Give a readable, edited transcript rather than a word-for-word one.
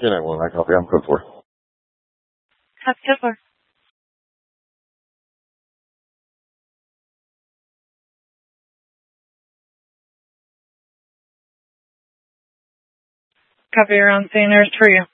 Good night, one. I copy. I'm code 4. Copy, code 4. Copy, you're on scene. There's for you.